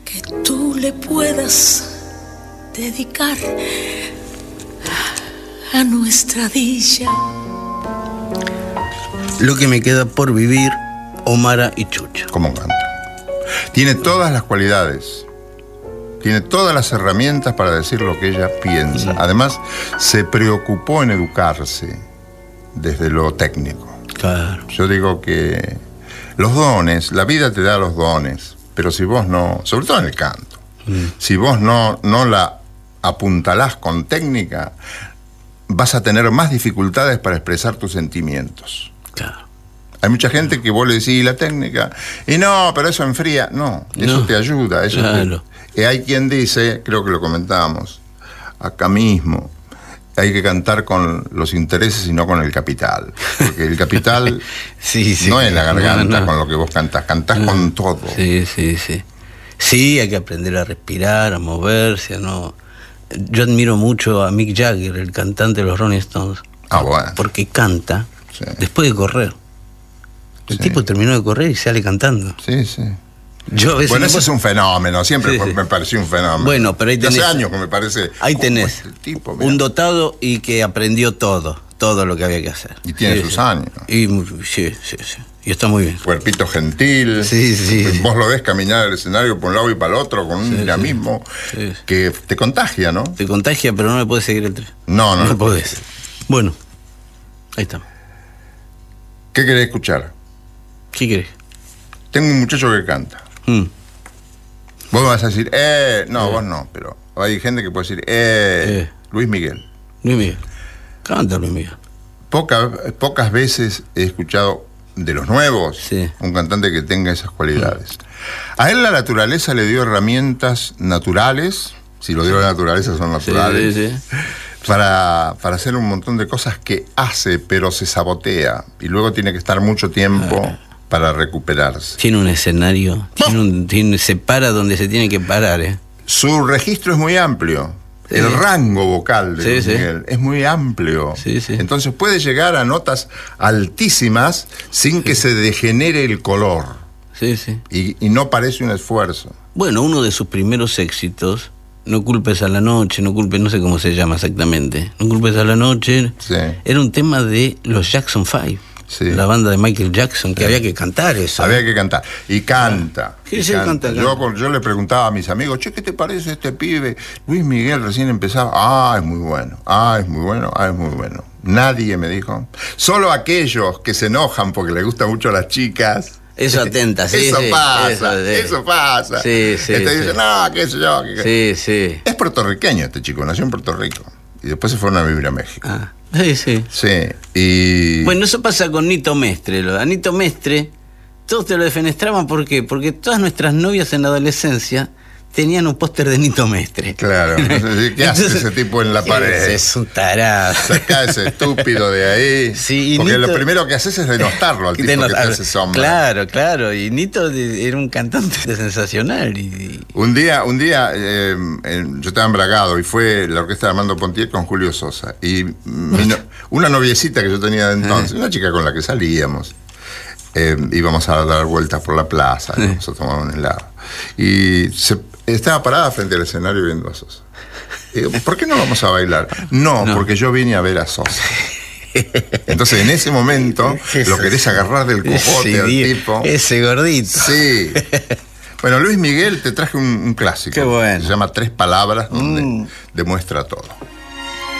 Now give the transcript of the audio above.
que tú le puedas dedicar a nuestra dicha. Lo que me queda por vivir, Omara y Chucho. ¿Cómo canta? Tiene todas las cualidades, tiene todas las herramientas para decir lo que ella piensa. Además, se preocupó en educarse desde lo técnico. Claro. Yo digo que los dones, la vida te da los dones, pero si vos no, sobre todo en el canto, si vos no la apuntalás con técnica, vas a tener más dificultades para expresar tus sentimientos. Claro. Hay mucha gente que vos le decís la técnica, y no, pero eso enfría. No, eso te ayuda. Eso claro. Hay quien dice, creo que lo comentábamos acá mismo, hay que cantar con los intereses y no con el capital. Porque el capital no es la garganta con lo que vos cantás con todo. Sí. Sí, hay que aprender a respirar, a moverse, ¿no? Yo admiro mucho a Mick Jagger, el cantante de los Rolling Stones. Bueno. Porque canta después de correr. El tipo terminó de correr y sale cantando. Sí. Bueno, ese es un fenómeno, siempre me pareció un fenómeno. Bueno, pero ahí tenés. Hace años que me parece. Ahí tenés tipo, un dotado y que aprendió todo lo que había que hacer. Y tiene sus años. Sí. Y está muy bien. Cuerpito gentil. Sí. Vos lo ves caminar el escenario por un lado y para el otro con un dinamismo que te contagia, ¿no? Te contagia, pero no le podés seguir el tren. No podés. Bueno, ahí está. ¿Qué querés escuchar? ¿Qué querés? Tengo un muchacho que canta. Vos me vas a decir, no, vos no, pero hay gente que puede decir, Luis Miguel. Luis Miguel. Canta Luis Miguel. Pocas veces he escuchado de los nuevos un cantante que tenga esas cualidades. A él la naturaleza le dio herramientas naturales, si lo dio la naturaleza son naturales, para hacer un montón de cosas que hace, pero se sabotea, y luego tiene que estar mucho tiempo para recuperarse. Tiene un escenario, se para donde se tiene que parar. Su registro es muy amplio. El rango vocal de Luis Miguel es muy amplio. Entonces puede llegar a notas altísimas sin que se degenere el color. Y no parece un esfuerzo. Bueno, uno de sus primeros éxitos, No culpes a la noche, no sé cómo se llama exactamente, No culpes a la noche, era un tema de los Jackson 5. La banda de Michael Jackson, que había que cantar eso. Había que cantar. Y canta. Canta. Yo le preguntaba a mis amigos, ¿qué te parece este pibe? Luis Miguel recién empezaba. Es muy bueno. Es muy bueno. Nadie me dijo. Solo aquellos que se enojan porque les gustan mucho a las chicas. Eso atenta, Eso pasa. Dicen, no, qué sé yo. Es puertorriqueño este chico, nació en Puerto Rico. Y después se fueron a vivir a México. Y... Bueno, eso pasa con Nito Mestre. A Nito Mestre, todos te lo defenestraban, ¿por qué? Porque todas nuestras novias en la adolescencia tenían un póster de Nito Mestre. Claro, ¿qué hace ese tipo en la pared? Es un tarado. Sacá ese estúpido de ahí. Porque Nito, lo primero que haces es denostarlo al tipo que te hace sombra. Claro, y Nito era un cantante sensacional. Un día yo estaba embragado y fue la orquesta de Armando Pontier con Julio Sosa. Y una noviecita que yo tenía de entonces, una chica con la que salíamos, íbamos a dar vueltas por la plaza, íbamos a tomar un helado. Y estaba parada frente al escenario viendo a Sosa. Y digo, ¿por qué no vamos a bailar? No, porque yo vine a ver a Sosa. Entonces en ese momento lo querés agarrar del cojote al tipo. Ese gordito. Sí. Bueno, Luis Miguel, te traje un clásico. Qué bueno. Se llama Tres Palabras, donde demuestra todo.